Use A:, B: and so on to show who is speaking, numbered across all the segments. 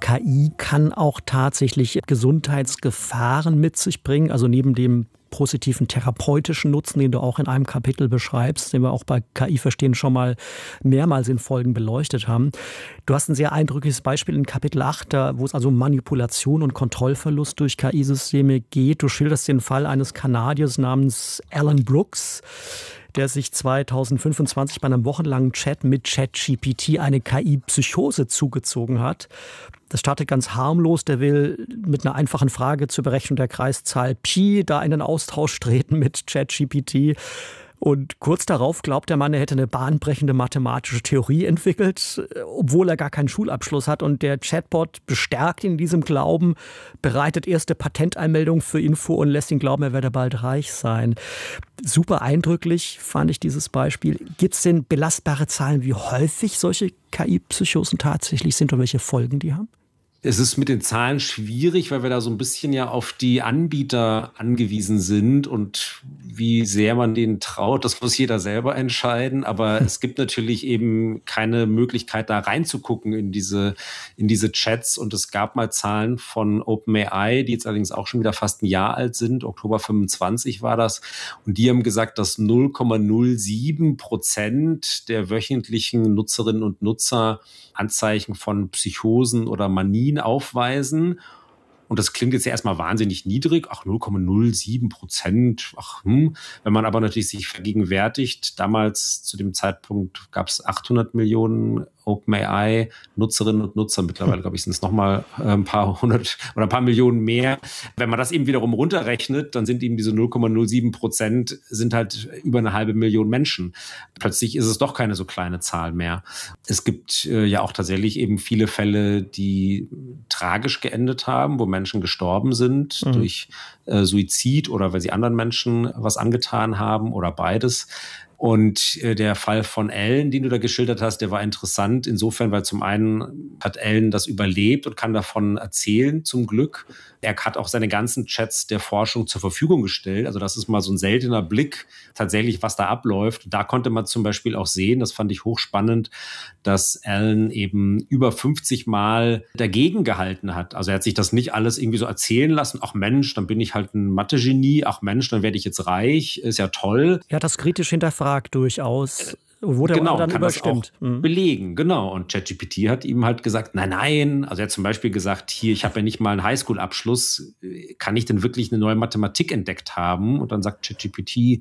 A: KI kann auch tatsächlich Gesundheitsgefahren mit sich bringen, also neben dem positiven therapeutischen Nutzen, den du auch in einem Kapitel beschreibst, den wir auch bei KI verstehen schon mal mehrmals in Folgen beleuchtet haben. Du hast ein sehr eindrückliches Beispiel in Kapitel 8, wo es also um Manipulation und Kontrollverlust durch KI-Systeme geht. Du schilderst den Fall eines Kanadiers namens Alan Brooks, der sich 2025 bei einem wochenlangen Chat mit ChatGPT eine KI-Psychose zugezogen hat. Das startet ganz harmlos. Der will mit einer einfachen Frage zur Berechnung der Kreiszahl Pi da in den Austausch treten mit ChatGPT. Und kurz darauf glaubt der Mann, er hätte eine bahnbrechende mathematische Theorie entwickelt, obwohl er gar keinen Schulabschluss hat. Und der Chatbot bestärkt ihn in diesem Glauben, bereitet erste Patenteinmeldungen für ihn vor und lässt ihn glauben, er werde bald reich sein. Super eindrücklich fand ich dieses Beispiel. Gibt es denn belastbare Zahlen, wie häufig solche KI-Psychosen tatsächlich sind und welche Folgen die haben?
B: Es ist mit den Zahlen schwierig, weil wir da so ein bisschen ja auf die Anbieter angewiesen sind und wie sehr man denen traut, das muss jeder selber entscheiden. Aber es gibt natürlich eben keine Möglichkeit, da reinzugucken in diese Chats. Und es gab mal Zahlen von OpenAI, die jetzt allerdings auch schon wieder fast ein Jahr alt sind. Oktober 25 war das. Und die haben gesagt, dass 0,07% der wöchentlichen Nutzerinnen und Nutzer Anzeichen von Psychosen oder Manien aufweisen. Und das klingt jetzt ja erstmal wahnsinnig niedrig. 0,07%. Wenn man aber natürlich sich vergegenwärtigt, damals zu dem Zeitpunkt gab es 800 Millionen OpenAI-Nutzerinnen und Nutzer. Mittlerweile, glaube ich, sind es nochmal ein paar hundert oder ein paar Millionen mehr. Wenn man das eben wiederum runterrechnet, dann sind eben diese 0,07% sind halt über 500.000 Menschen. Plötzlich ist es doch keine so kleine Zahl mehr. Es gibt ja auch tatsächlich eben viele Fälle, die tragisch geendet haben, wo Menschen gestorben sind durch Suizid oder weil sie anderen Menschen was angetan haben oder beides. Und der Fall von Alan, den du da geschildert hast, der war interessant insofern, weil zum einen hat Alan das überlebt und kann davon erzählen, zum Glück. Er hat auch seine ganzen Chats der Forschung zur Verfügung gestellt. Also das ist mal so ein seltener Blick tatsächlich, was da abläuft. Da konnte man zum Beispiel auch sehen, das fand ich hochspannend, dass Alan eben über 50 Mal dagegen gehalten hat. Also er hat sich das nicht alles irgendwie so erzählen lassen. Ach Mensch, dann bin ich halt ein Mathe-Genie. Ach Mensch, dann werde ich jetzt reich. Ist ja toll.
A: Er hat das kritisch hinterfragt durchaus. Wurde
B: genau,
A: dann
B: kann
A: überstimmt.
B: Das auch belegen, genau. Und ChatGPT hat ihm halt gesagt, nein. Also er hat zum Beispiel gesagt, hier, ich habe ja nicht mal einen Highschool-Abschluss. Kann ich denn wirklich eine neue Mathematik entdeckt haben? Und dann sagt ChatGPT,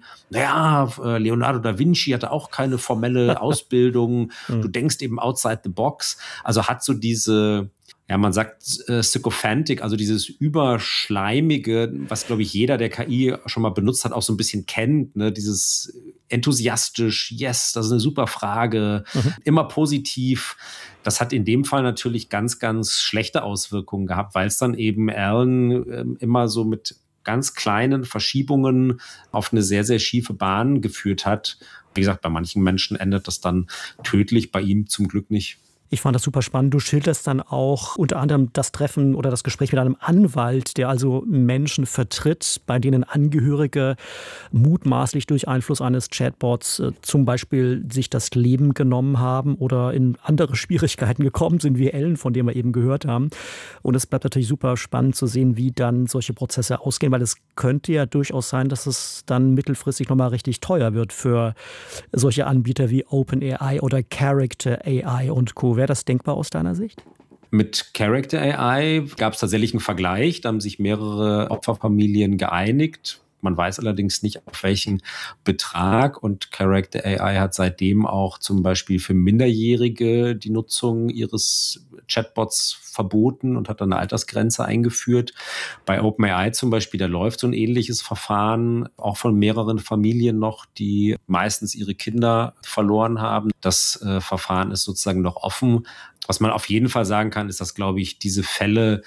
B: Leonardo da Vinci hatte auch keine formelle Ausbildung. Du denkst eben outside the box. Also hat so diese... Ja, man sagt Sycophantic, also dieses Überschleimige, was, glaube ich, jeder, der KI schon mal benutzt hat, auch so ein bisschen kennt, ne? Dieses enthusiastisch, yes, das ist eine super Frage, immer positiv. Das hat in dem Fall natürlich ganz, ganz schlechte Auswirkungen gehabt, weil es dann eben Alan immer so mit ganz kleinen Verschiebungen auf eine sehr, sehr schiefe Bahn geführt hat. Wie gesagt, bei manchen Menschen endet das dann tödlich, bei ihm zum Glück nicht.
A: Ich fand das super spannend. Du schilderst dann auch unter anderem das Treffen oder das Gespräch mit einem Anwalt, der also Menschen vertritt, bei denen Angehörige mutmaßlich durch Einfluss eines Chatbots zum Beispiel sich das Leben genommen haben oder in andere Schwierigkeiten gekommen sind, wie Ellen, von dem wir eben gehört haben. Und es bleibt natürlich super spannend zu sehen, wie dann solche Prozesse ausgehen, weil es könnte ja durchaus sein, dass es dann mittelfristig nochmal richtig teuer wird für solche Anbieter wie OpenAI oder Character AI und Co. Wäre das denkbar aus deiner Sicht?
B: Mit Character AI gab es tatsächlich einen Vergleich. Da haben sich mehrere Opferfamilien geeinigt. Man weiß allerdings nicht, auf welchen Betrag. Und Character AI hat seitdem auch zum Beispiel für Minderjährige die Nutzung ihres Chatbots verboten und hat dann eine Altersgrenze eingeführt. Bei OpenAI zum Beispiel, da läuft so ein ähnliches Verfahren, auch von mehreren Familien noch, die meistens ihre Kinder verloren haben. Das Verfahren ist sozusagen noch offen. Was man auf jeden Fall sagen kann, ist, dass, glaube ich, diese Fälle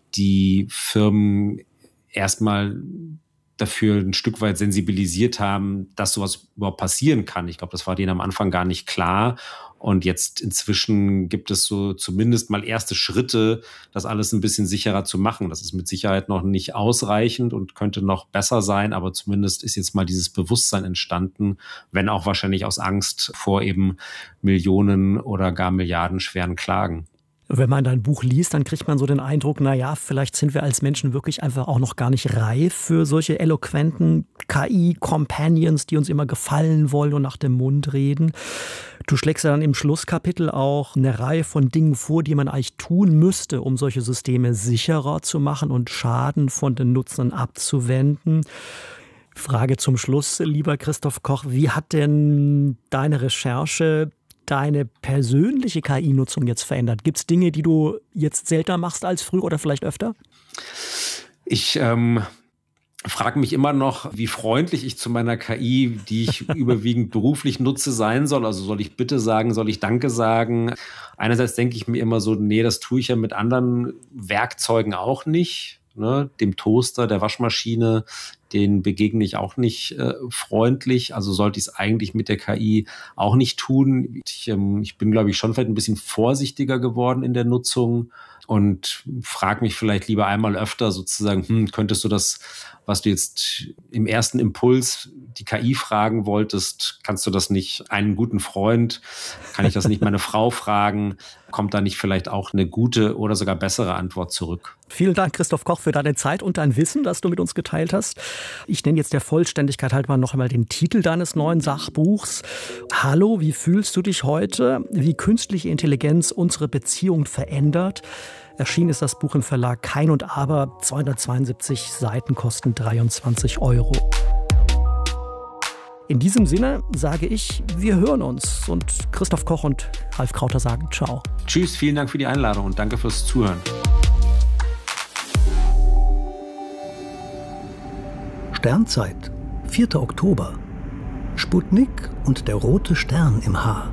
B: die Firmen erstmal dafür ein Stück weit sensibilisiert haben, dass sowas überhaupt passieren kann. Ich glaube, das war denen am Anfang gar nicht klar. Und jetzt inzwischen gibt es so zumindest mal erste Schritte, das alles ein bisschen sicherer zu machen. Das ist mit Sicherheit noch nicht ausreichend und könnte noch besser sein, aber zumindest ist jetzt mal dieses Bewusstsein entstanden, wenn auch wahrscheinlich aus Angst vor eben Millionen oder gar milliardenschweren Klagen.
A: Wenn man dein Buch liest, dann kriegt man so den Eindruck, naja, vielleicht sind wir als Menschen wirklich einfach auch noch gar nicht reif für solche eloquenten KI-Companions, die uns immer gefallen wollen und nach dem Mund reden. Du schlägst ja dann im Schlusskapitel auch eine Reihe von Dingen vor, die man eigentlich tun müsste, um solche Systeme sicherer zu machen und Schaden von den Nutzern abzuwenden. Frage zum Schluss, lieber Christoph Koch, wie hat denn deine Recherche deine persönliche KI-Nutzung jetzt verändert? Gibt es Dinge, die du jetzt seltener machst als früher oder vielleicht öfter?
B: Ich frage mich immer noch, wie freundlich ich zu meiner KI, die ich überwiegend beruflich nutze, sein soll. Also soll ich bitte sagen, soll ich Danke sagen? Einerseits denke ich mir immer so, nee, das tue ich ja mit anderen Werkzeugen auch nicht. Ne? Dem Toaster, der Waschmaschine, den begegne ich auch nicht freundlich. Also sollte ich es eigentlich mit der KI auch nicht tun. Ich bin, glaube ich, schon vielleicht ein bisschen vorsichtiger geworden in der Nutzung und frage mich vielleicht lieber einmal öfter sozusagen, könntest du das, was du jetzt im ersten Impuls die KI fragen wolltest, kannst du das nicht einen guten Freund, kann ich das nicht meine Frau fragen? Kommt da nicht vielleicht auch eine gute oder sogar bessere Antwort zurück?
A: Vielen Dank, Christoph Koch, für deine Zeit und dein Wissen, das du mit uns geteilt hast. Ich nenne jetzt der Vollständigkeit halt mal noch einmal den Titel deines neuen Sachbuchs. Hallo, wie fühlst du dich heute? Wie künstliche Intelligenz unsere Beziehung verändert. Erschienen ist das Buch im Verlag Kein und Aber. 272 Seiten kosten 23 €. In diesem Sinne sage ich, wir hören uns. Und Christoph Koch und Ralf Krauter sagen ciao.
B: Tschüss, vielen Dank für die Einladung und danke fürs Zuhören.
C: Sternzeit, 4. Oktober. Sputnik und der rote Stern im Haar.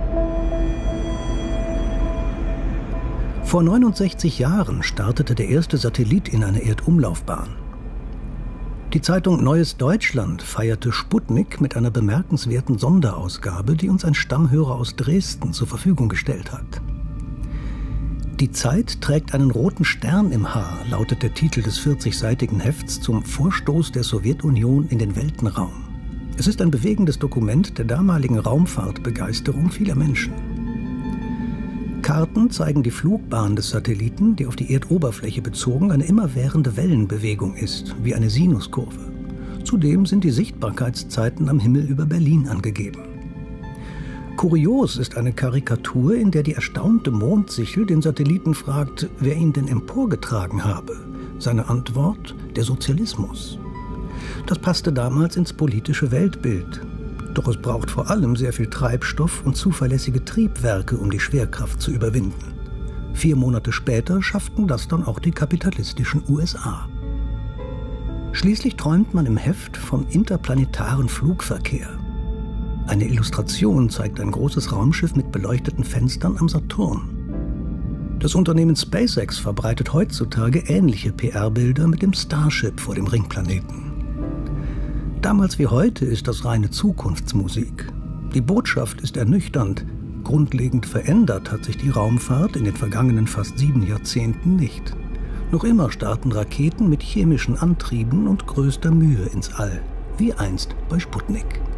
C: Vor 69 Jahren startete der erste Satellit in eine Erdumlaufbahn. Die Zeitung Neues Deutschland feierte Sputnik mit einer bemerkenswerten Sonderausgabe, die uns ein Stammhörer aus Dresden zur Verfügung gestellt hat. Die Zeit trägt einen roten Stern im Haar, lautet der Titel des 40-seitigen Hefts zum Vorstoß der Sowjetunion in den Weltenraum. Es ist ein bewegendes Dokument der damaligen Raumfahrtbegeisterung vieler Menschen. Karten zeigen die Flugbahn des Satelliten, die auf die Erdoberfläche bezogen eine immerwährende Wellenbewegung ist, wie eine Sinuskurve. Zudem sind die Sichtbarkeitszeiten am Himmel über Berlin angegeben. Kurios ist eine Karikatur, in der die erstaunte Mondsichel den Satelliten fragt, wer ihn denn emporgetragen habe. Seine Antwort: der Sozialismus. Das passte damals ins politische Weltbild. Doch es braucht vor allem sehr viel Treibstoff und zuverlässige Triebwerke, um die Schwerkraft zu überwinden. 4 Monate später schafften das dann auch die kapitalistischen USA. Schließlich träumt man im Heft vom interplanetaren Flugverkehr. Eine Illustration zeigt ein großes Raumschiff mit beleuchteten Fenstern am Saturn. Das Unternehmen SpaceX verbreitet heutzutage ähnliche PR-Bilder mit dem Starship vor dem Ringplaneten. Damals wie heute ist das reine Zukunftsmusik. Die Botschaft ist ernüchternd. Grundlegend verändert hat sich die Raumfahrt in den vergangenen fast 7 Jahrzehnten nicht. Noch immer starten Raketen mit chemischen Antrieben und größter Mühe ins All, wie einst bei Sputnik.